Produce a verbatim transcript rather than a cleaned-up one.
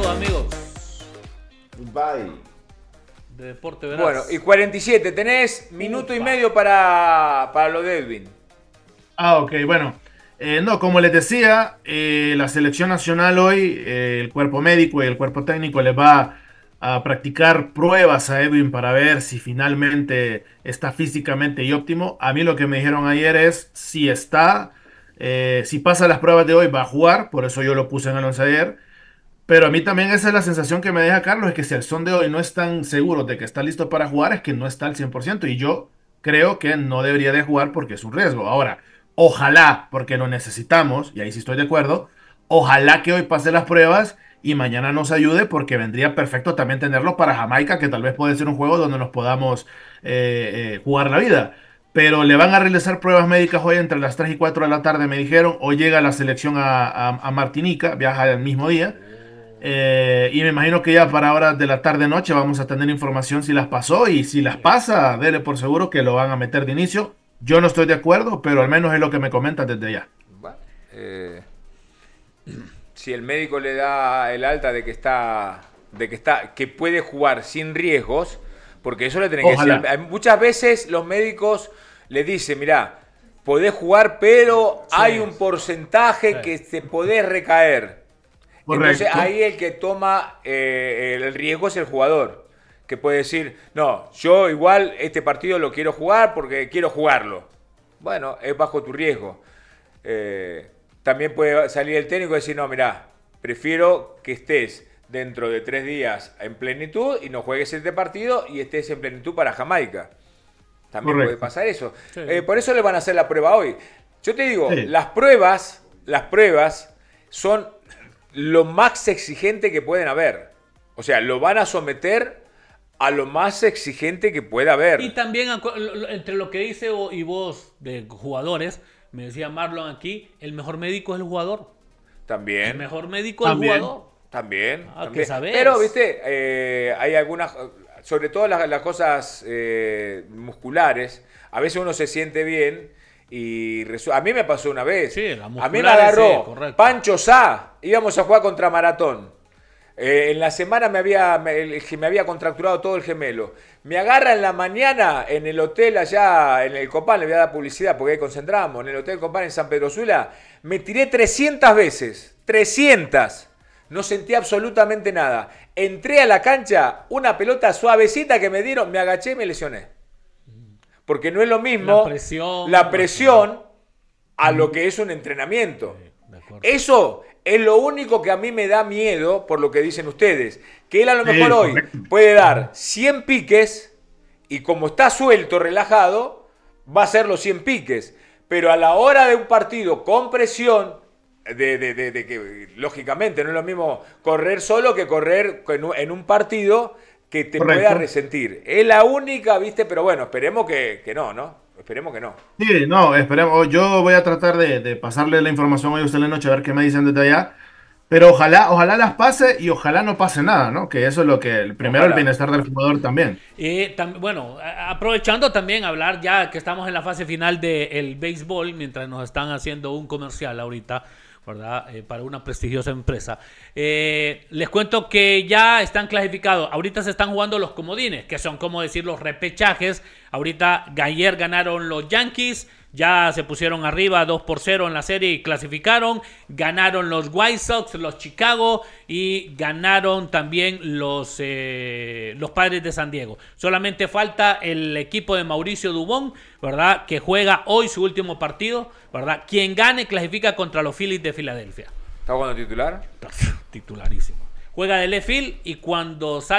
amigos. Bye. De Deporte Veraz. Bueno, y cuarenta y siete, tenés minuto Upa. y medio para, para lo de Edwin. Ah, ok, bueno. Eh, no, como les decía, eh, la selección nacional hoy, eh, el cuerpo médico y el cuerpo técnico les va a practicar pruebas a Edwin para ver si finalmente está físicamente y óptimo. A mí lo que me dijeron ayer es si está, eh, si pasa las pruebas de hoy va a jugar, por eso yo lo puse en el once ayer. Pero a mí también esa es la sensación que me deja Carlos, es que si al son de hoy no están seguros de que está listo para jugar, es que no está al cien por ciento. Y yo creo que no debería de jugar porque es un riesgo. Ahora, ojalá, porque lo necesitamos, y ahí sí estoy de acuerdo, ojalá que hoy pase las pruebas y mañana nos ayude, porque vendría perfecto también tenerlo para Jamaica, que tal vez puede ser un juego donde nos podamos eh, eh, jugar la vida. Pero le van a realizar pruebas médicas hoy entre las tres y cuatro de la tarde, me dijeron. Hoy llega la selección a, a, a Martinica, viaja el mismo día. Eh, y me imagino que ya para horas de la tarde-noche vamos a tener información si las pasó, y si las pasa, dele por seguro que lo van a meter de inicio. Yo no estoy de acuerdo, pero al menos es lo que me comentan desde allá. Bueno, eh, si el médico le da el alta de que está, de que está, que puede jugar sin riesgos, porque eso le tienen que Ojalá. decir. Muchas veces los médicos le dicen, mirá, podés jugar, pero Sí. hay un porcentaje Sí. que te podés recaer. Correcto. Entonces ahí el que toma eh, el riesgo es el jugador, que puede decir, no, yo igual este partido lo quiero jugar porque quiero jugarlo. Bueno, es bajo tu riesgo. Eh, también puede salir el técnico y decir, no, mirá, prefiero que estés dentro de tres días en plenitud y no juegues este partido y estés en plenitud para Jamaica. También Correcto. puede pasar eso. Sí. Eh, por eso le van a hacer la prueba hoy. Yo te digo, Sí. las pruebas, las pruebas son lo más exigente que pueden haber. O sea, lo van a someter a lo más exigente que pueda haber. Y también acu- lo- lo- entre lo que dice o- y vos de jugadores, me decía Marlon aquí, el mejor médico es el jugador. También. El mejor médico es el También. jugador. También. Ah, también. que sabés. Pero, viste, eh, hay algunas, sobre todo las, las cosas eh, musculares, a veces uno se siente bien y resu- a mí me pasó una vez. Sí, las a mí me musculares, agarró sí, correcto. Pancho Sá, íbamos a jugar contra Maratón. Eh, en la semana me había, me, el- me había contracturado todo el gemelo. Me agarra en la mañana en el hotel allá, en el Copán, le voy a dar publicidad porque ahí concentramos, en el hotel Copán en San Pedro Sula. Me tiré trescientas veces, trescientas. No sentí absolutamente nada. Entré a la cancha, una pelota suavecita que me dieron, me agaché y me lesioné. Porque no es lo mismo La presión. la presión a lo que es un entrenamiento. De acuerdo. Eso es lo único que a mí me da miedo por lo que dicen ustedes. Que él a lo Sí, mejor hoy correcto. puede dar cien piques y como está suelto, relajado, va a hacer los cien piques. Pero a la hora de un partido con presión, de, de- de- de que lógicamente no es lo mismo correr solo que correr en un, en un partido que te Correcto. pueda resentir. Es la única, ¿viste? Pero bueno, esperemos que, que no, ¿no? Esperemos que no. Sí, no, esperemos. Yo voy a tratar de, de pasarle la información hoy a usted en la noche, a ver qué me dicen desde allá. Pero ojalá, ojalá las pase y ojalá no pase nada, ¿no? Que eso es lo que, el primero, Ojalá. el bienestar del jugador también. Y tam- bueno, a- aprovechando también hablar ya que estamos en la fase final del béisbol, mientras nos están haciendo un comercial ahorita, ¿verdad? Eh, para una prestigiosa empresa. Eh, les cuento que ya están clasificados. Ahorita se están jugando los comodines, que son como decir los repechajes. Ahorita ayer ganaron los Yankees, ya se pusieron arriba dos por cero en la serie y clasificaron. Ganaron los White Sox, los Chicago y ganaron también los, eh, los Padres de San Diego. Solamente falta el equipo de Mauricio Dubón, ¿verdad? Que juega hoy su último partido, ¿verdad? Quien gane clasifica contra los Phillies de Filadelfia. ¿Está jugando titular? Titularísimo. Juega de left field y cuando sale